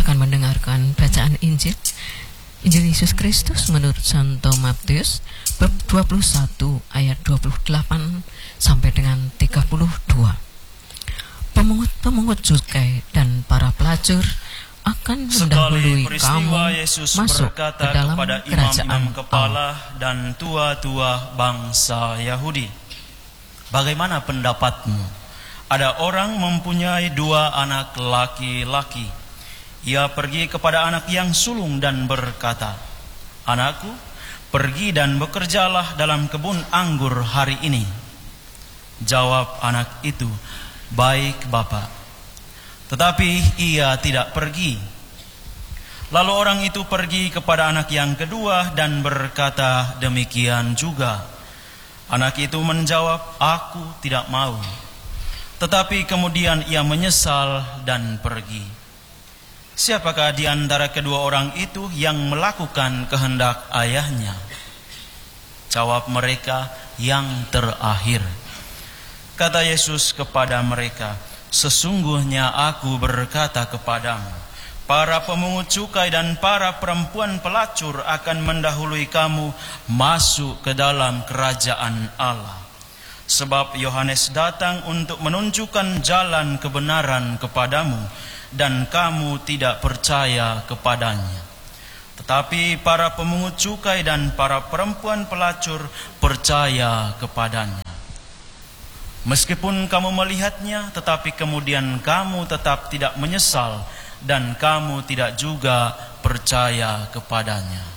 Kita akan mendengarkan bacaan Injil Yesus Kristus menurut Santo Matius bab 21 ayat 28 sampai dengan 32. Pemungut-pemungut cukai dan para pelacur akan mendahului kamu masuk ke dalam kerajaan kepala dan tua-tua bangsa Yahudi. Bagaimana pendapatmu? Ada orang mempunyai 2 anak laki-laki. Ia pergi kepada anak yang sulung dan berkata, "Anakku, pergi dan bekerjalah dalam kebun anggur hari ini." Jawab anak itu, "Baik, Bapa." Tetapi ia tidak pergi. Lalu orang itu pergi kepada anak yang kedua dan berkata demikian juga. Anak itu menjawab, "Aku tidak mau." Tetapi kemudian ia menyesal dan pergi. Siapakah di antara kedua orang itu yang melakukan kehendak ayahnya? Jawab mereka, "Yang terakhir." Kata Yesus kepada mereka, "Sesungguhnya aku berkata kepadamu, para pemungut cukai dan para perempuan pelacur akan mendahului kamu masuk ke dalam kerajaan Allah. Sebab Yohanes datang untuk menunjukkan jalan kebenaran kepadamu, dan kamu tidak percaya kepadanya. Tetapi para pemungut cukai dan para perempuan pelacur percaya kepadanya. Meskipun kamu melihatnya, tetapi kemudian kamu tetap tidak menyesal, dan kamu tidak juga percaya kepadanya."